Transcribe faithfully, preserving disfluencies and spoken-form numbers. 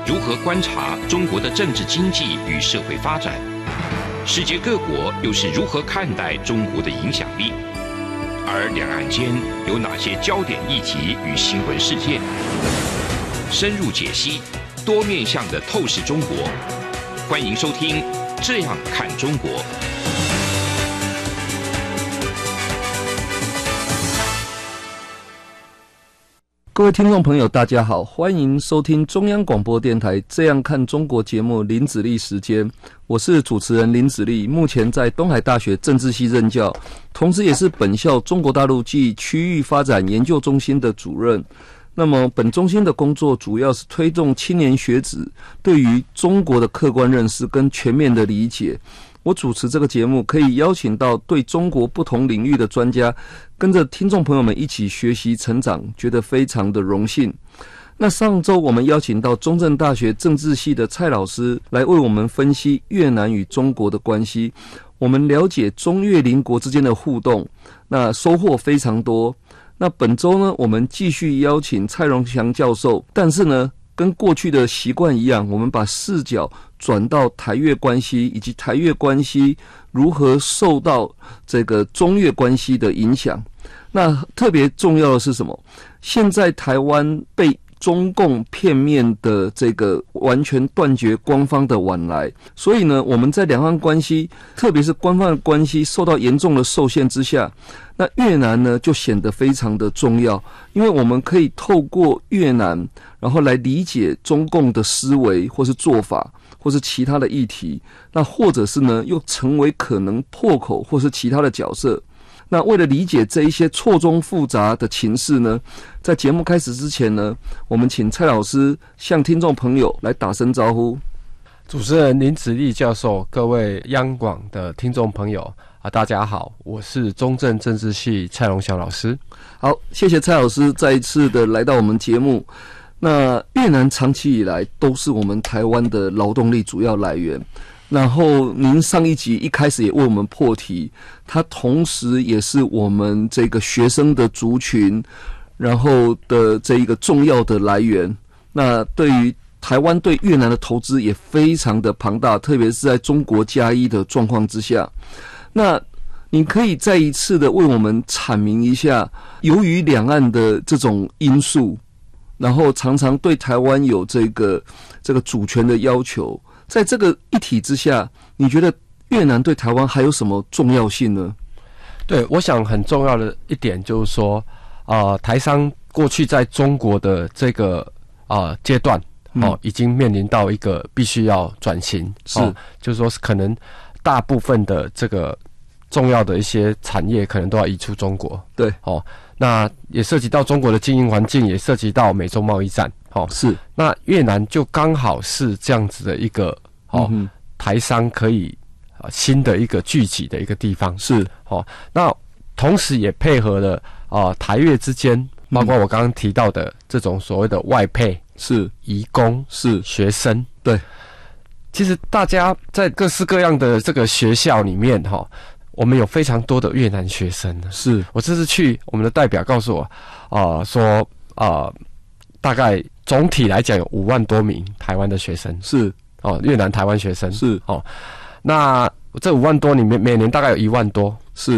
如何观察中国的政治经济与社会发展？世界各国又是如何看待中国的影响力？而两岸间有哪些焦点议题与新闻事件？深入解析，多面向的透视中国。欢迎收听《这样看中国》。 各位听众朋友大家好，欢迎收听中央广播电台《这样看中国》节目林子立时间，我是主持人林子立，目前在东海大学政治系任教，同时也是本校中国大陆暨区域发展研究中心的主任。那么本中心的工作主要是推动青年学子对于中国的客观认识跟全面的理解。我主持这个节目，可以邀请到对中国不同领域的专家，跟着听众朋友们一起学习成长，觉得非常的荣幸。那上周我们邀请到中正大学政治系的蔡老师来为我们分析越南与中国的关系，我们了解中越邻国之间的互动，那收获非常多。那本周呢，我们继续邀请蔡荣祥教授，但是呢，跟过去的习惯一样，我们把视角转到台越关系，以及台越关系如何受到这个中越关系的影响。那特别重要的是什么？现在台湾被中共片面的这个完全断绝官方的往来，所以呢，我们在两岸关系，特别是官方的关系受到严重的受限之下，那越南呢就显得非常的重要，因为我们可以透过越南，然后来理解中共的思维或是做法，或是其他的议题，那或者是呢又成为可能破口或是其他的角色。那为了理解这一些错综复杂的情势呢，在节目开始之前呢，我们请蔡老师向听众朋友来打声招呼。 主持人林子立教授，各位央广的听众朋友啊，大家好，我是中正政治系蔡荣祥老师。 好，谢谢蔡老师再一次的来到我们节目。那越南长期以来都是我们台湾的劳动力主要来源。然后您上一集一开始也为我们破题，它同时也是我们这个学生的族群，然后的这一个重要的来源。那对于台湾对越南的投资也非常的庞大，特别是在中国加一的状况之下。那你可以再一次的为我们阐明一下，由于两岸的这种因素，然后常常对台湾有这个这个主权的要求，在这个议题之下，你觉得越南对台湾还有什么重要性呢？ 对，我想很重要的一点就是说，呃，台商过去在中国的这个呃阶段，哦、嗯，已经面临到一个必须要转型，是，哦、就是说可能大部分的这个重要的一些产业可能都要移出中国， 对， 哦，那也涉及到中国的经营环境，也涉及到美中贸易战。哦， 是。那越南就刚好是这样子的一个哦、嗯，台商可以啊、呃、新的一个聚集的一个地方。 是。 哦，那同时也配合了啊、呃、台越之间，包括我刚刚提到的这种所谓的外配， 是移工， 是学生。 对， 其实大家在各式各样的这个学校里面，哈、哦，我们有非常多的越南学生。 是我这次去，我们的代表告诉我，啊、呃，说啊、呃，大概。总体来讲有五万多名台湾的学生， 是哦，越南台湾学生是哦。那这五万多里面，每年大概有一万多